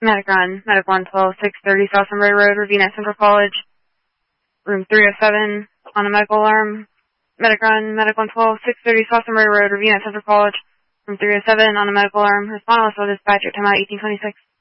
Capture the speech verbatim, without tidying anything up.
Medic on Medic one twelve, six thirty South Sunbury Road, Ravina Central College, room three oh seven on a medical alarm. Medic on Medic one twelve, six thirty South Sunbury Road, Ravina Central College, room three oh seven on a medical alarm. Respond also dispatch at time out eighteen twenty-six.